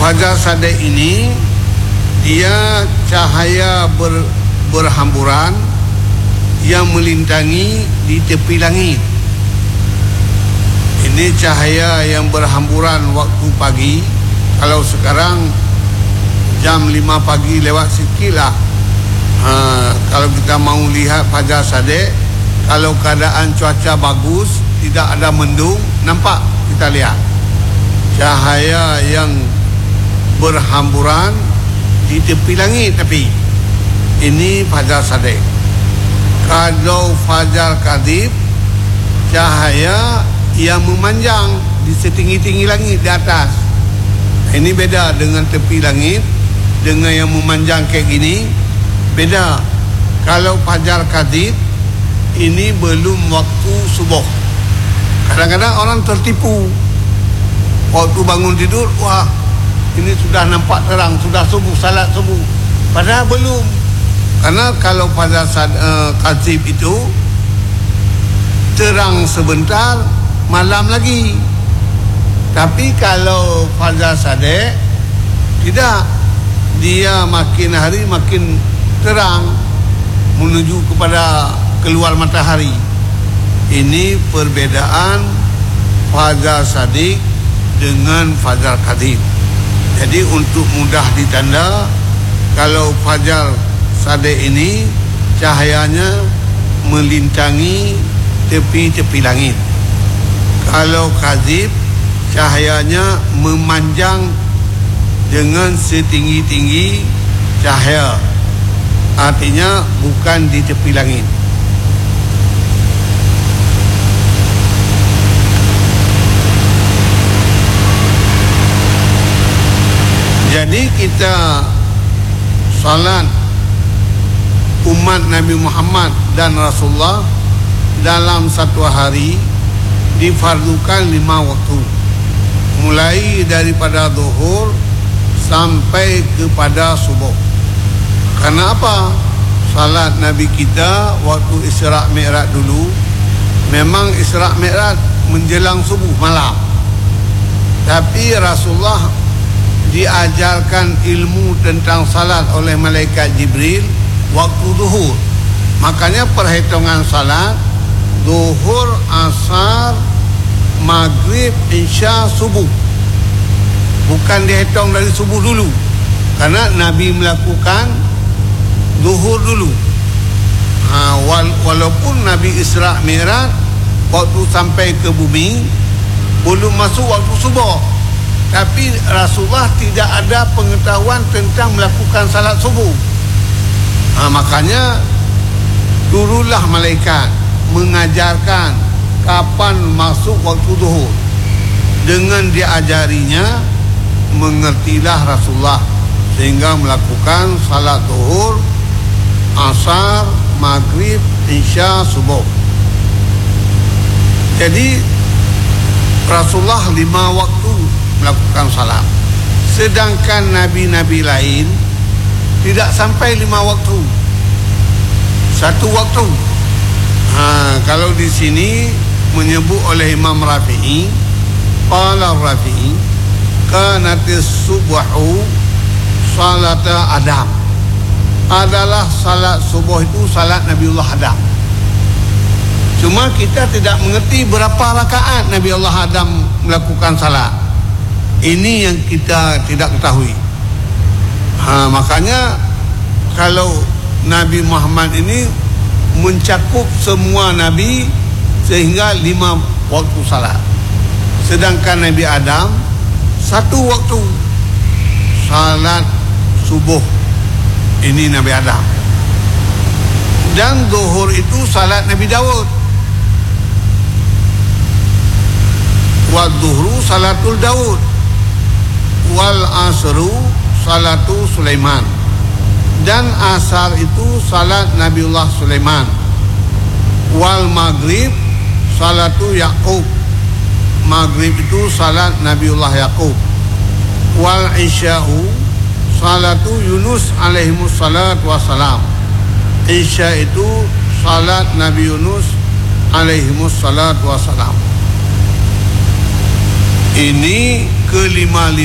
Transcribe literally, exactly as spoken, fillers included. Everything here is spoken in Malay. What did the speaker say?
Fajar Sadiq ini dia cahaya ber, berhamburan yang melintangi di tepi langit. Ini cahaya yang berhamburan waktu pagi. Kalau sekarang jam lima pagi lewat sikit lah. Ha, kalau kita mau lihat Fajar Sadiq, kalau keadaan cuaca bagus, tidak ada mendung, nampak kita lihat cahaya yang berhamburan di tepi langit. Tapi ini Fajar Sadiq. Kalau Fajar Kadhib, cahaya yang memanjang di setinggi-tinggi langit di atas. Ini beda dengan tepi langit, dengan yang memanjang kayak gini, beda. Kalau Fajar Kadhib ini belum waktu subuh. Kadang-kadang orang tertipu. Waktu bangun tidur, wah, ini sudah nampak terang, sudah subuh, salat subuh. Padahal belum. Karena kalau Fajar uh, Kadhib itu terang sebentar, malam lagi. Tapi kalau Fajar Sadiq tidak, dia makin hari makin terang menuju kepada keluar matahari. Ini perbedaan Fajar Sadiq dengan Fajar Kadhib. Jadi untuk mudah ditanda, kalau Fajar Sadiq ini cahayanya melintangi tepi-tepi langit. Kalau Kadhib, cahayanya memanjang dengan setinggi-tinggi cahaya. Artinya bukan di tepi langit. Jadi kita salat umat Nabi Muhammad dan Rasulullah dalam satu hari difardukan lima waktu, mulai daripada zuhur sampai kepada subuh. Karena apa? Salat Nabi kita waktu Isra' Mi'raj dulu, memang Isra' Mi'raj menjelang subuh malam. Tapi Rasulullah diajarkan ilmu tentang salat oleh malaikat Jibril waktu zuhur. Makanya perhitungan salat zuhur, asar, maghrib, isya, subuh. Bukan dihitung dari subuh dulu. Karena Nabi melakukan zuhur dulu. Ha, wala, walaupun Nabi Isra' Mi'raj waktu sampai ke bumi belum masuk waktu subuh. Tapi Rasulullah tidak ada pengetahuan tentang melakukan salat subuh. Ha, makanya turunlah malaikat mengajarkan kapan masuk waktu zuhur. Dengan diajarinya, mengertilah Rasulullah sehingga melakukan salat zuhur, asar, maghrib, isya, subuh. Jadi Rasulullah lima waktu melakukan salat. Sedangkan nabi-nabi lain tidak sampai lima waktu, satu waktu. Ha, kalau di sini menyebut oleh Imam Rafi'i, qala Rafi'i, kanatis subuhu salata Adam. Adalah salat subuh itu salat Nabiullah Adam. Cuma kita tidak mengerti berapa rakaat Nabi Allah Adam melakukan salat. Ini yang kita tidak ketahui. Ha, makanya kalau Nabi Muhammad ini mencakup semua Nabi sehingga lima waktu salat. Sedangkan Nabi Adam satu waktu salat subuh. Ini Nabi Adam. Dan zuhur itu salat Nabi Daud. Wa zuhru salatul Daud. Wal asru salatu Sulaiman. Dan asar itu salat Nabiullah Sulaiman. Wal maghrib salatu Yaqub. Maghrib itu salat Nabiullah Yaqub. Wal isya'u salatu Yunus alaihimus salat wassalam. Isya itu salat Nabi Yunus alaihimus salat wassalam. Ini kelima